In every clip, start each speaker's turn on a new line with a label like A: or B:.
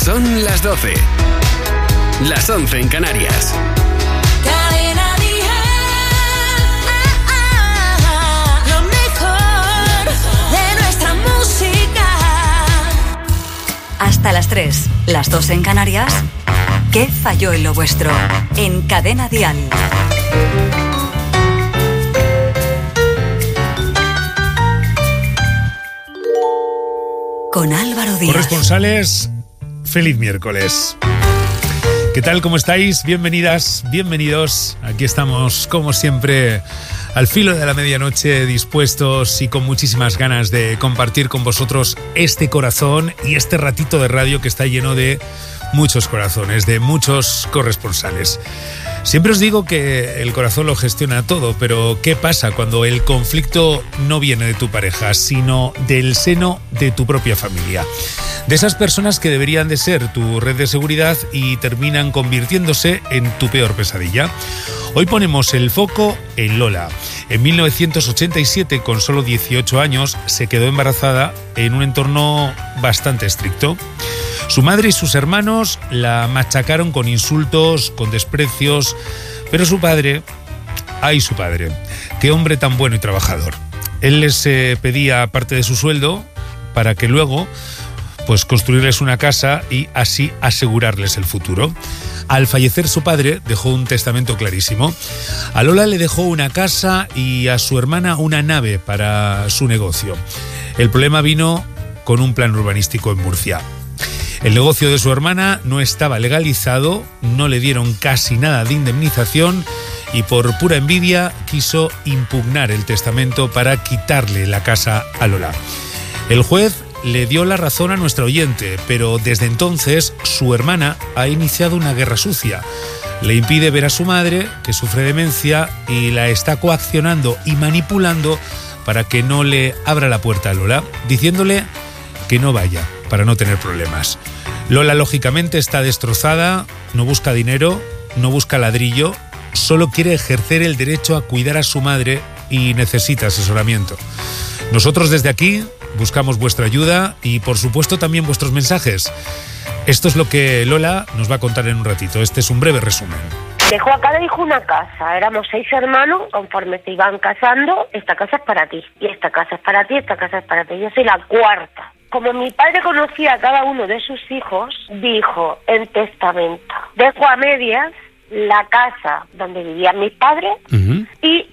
A: Son las 12. Las 11 en Canarias.
B: Cadena Dial. Lo mejor de nuestra música.
C: Hasta las 3, las 2 en Canarias. ¿Qué falló en lo vuestro? En Cadena Dial. Con Álvaro Díaz.
D: Corresponsales, feliz miércoles. ¿Qué tal? ¿Cómo estáis? Bienvenidas, bienvenidos. Aquí estamos, como siempre, al filo de la medianoche, dispuestos y con muchísimas ganas de compartir con vosotros este corazón y este ratito de radio que está lleno de muchos corazones, de muchos corresponsales. Siempre os digo que el corazón lo gestiona todo, pero ¿qué pasa cuando el conflicto no viene de tu pareja, sino del seno de tu propia familia? De esas personas que deberían de ser tu red de seguridad y terminan convirtiéndose en tu peor pesadilla. Hoy ponemos el foco en Lola. En 1987, con solo 18 años, se quedó embarazada en un entorno bastante estricto. Su madre y sus hermanos la machacaron con insultos, con desprecios, pero su padre, ¡ay, su padre! ¡Qué hombre tan bueno y trabajador! Él les pedía parte de su sueldo para que luego pues construirles una casa y así asegurarles el futuro. Al fallecer su padre dejó un testamento clarísimo. A Lola le dejó una casa y a su hermana una nave para su negocio. El problema vino con un plan urbanístico en Murcia. El negocio de su hermana no estaba legalizado, no le dieron casi nada de indemnización y por pura envidia quiso impugnar el testamento para quitarle la casa a Lola. El juez le dio la razón a nuestra oyente, pero desde entonces su hermana ha iniciado una guerra sucia. Le impide ver a su madre, que sufre demencia, y la está coaccionando y manipulando para que no le abra la puerta a Lola, diciéndole que no vaya para no tener problemas. Lola, lógicamente, está destrozada, no busca dinero, no busca ladrillo, solo quiere ejercer el derecho a cuidar a su madre y necesita asesoramiento. Nosotros desde aquí buscamos vuestra ayuda y, por supuesto, también vuestros mensajes. Esto es lo que Lola nos va a contar en un ratito. Este es un breve resumen.
E: Dejó a cada hijo una casa, éramos 6 hermanos, conforme se iban casando, esta casa es para ti, y esta casa es para ti, esta casa es para ti, yo soy la cuarta. Como mi padre conocía a cada uno de sus hijos, dijo en testamento, dejo a medias la casa donde vivían mis padres y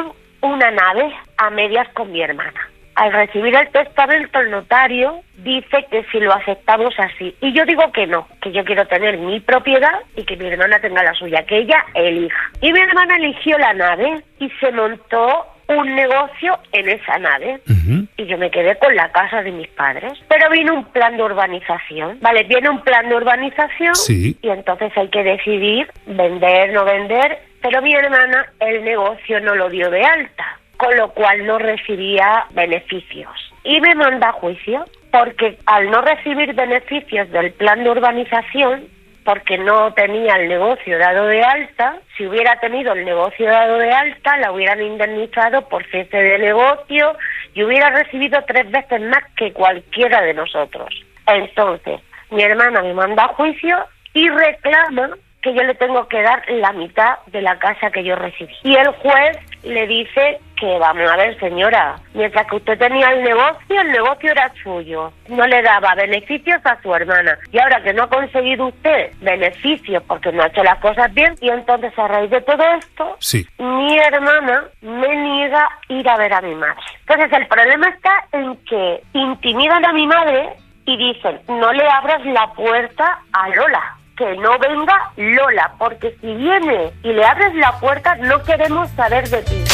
E: una nave a medias con mi hermana. Al recibir el testamento, el notario dice que si lo aceptamos así. Y yo digo que no, que yo quiero tener mi propiedad y que mi hermana tenga la suya, que ella elija. Y mi hermana eligió la nave y se montó un negocio en esa nave. Y yo me quedé con la casa de mis padres. Pero vino un plan de urbanización, ¿vale? Viene un plan de urbanización y entonces hay que decidir vender, no vender. Pero mi hermana el negocio no lo dio de alta, con lo cual no recibía beneficios. Y me manda a juicio, porque al no recibir beneficios del plan de urbanización, porque no tenía el negocio dado de alta, si hubiera tenido el negocio dado de alta, la hubieran indemnizado por cese de negocio y hubiera recibido 3 veces más que cualquiera de nosotros. Entonces, mi hermana me manda a juicio y reclama que yo le tengo que dar la mitad de la casa que yo recibí. Y el juez le dice que, vamos a ver, señora, mientras que usted tenía el negocio era suyo. No le daba beneficios a su hermana. Y ahora que no ha conseguido usted beneficios porque no ha hecho las cosas bien, y entonces a raíz de todo esto, mi hermana me niega ir a ver a mi madre. Entonces el problema está en que intimidan a mi madre y dicen, no le abras la puerta a Lola, que no venga Lola, porque si viene y le abres la puerta, no queremos saber de ti.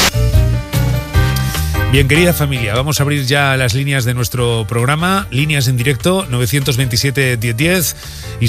D: Bien, querida familia, vamos a abrir ya las líneas de nuestro programa, líneas en directo 927-1010 y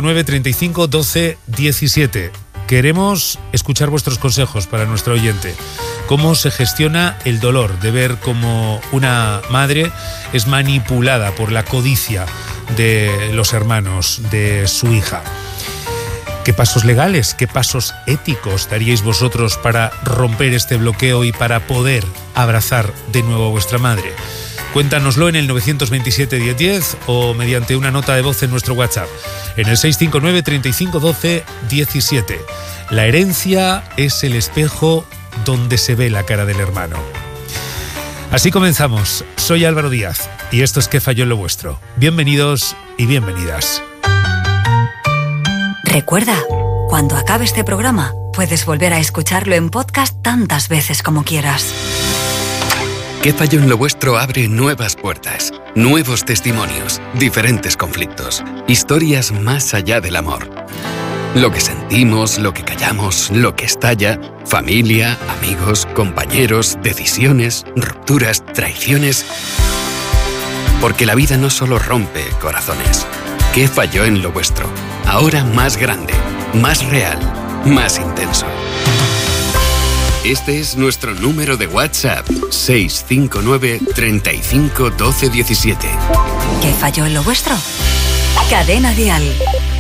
D: 659-35-12-17. Queremos escuchar vuestros consejos para nuestro oyente. ¿Cómo se gestiona el dolor de ver cómo una madre es manipulada por la codicia de los hermanos de su hija? ¿Qué pasos legales, qué pasos éticos daríais vosotros para romper este bloqueo y para poder abrazar de nuevo a vuestra madre? Cuéntanoslo en el 927 1010 o mediante una nota de voz en nuestro WhatsApp, en el 659 35 12 17. La herencia es el espejo donde se ve la cara del hermano. Así comenzamos. Soy Álvaro Díaz y esto es ¿Qué falló en lo vuestro? Bienvenidos y bienvenidas.
C: Recuerda, cuando acabe este programa, puedes volver a escucharlo en podcast tantas veces como quieras.
A: ¿Qué falló en lo vuestro? Abre nuevas puertas, nuevos testimonios, diferentes conflictos, historias más allá del amor. Lo que sentimos, lo que callamos, lo que estalla, familia, amigos, compañeros, decisiones, rupturas, traiciones. Porque la vida no solo rompe corazones. ¿Qué falló en lo vuestro? Ahora más grande, más real, más intenso. Este es nuestro número de WhatsApp, 659 35 12 17.
C: ¿Qué falló en lo vuestro? Cadena Dial.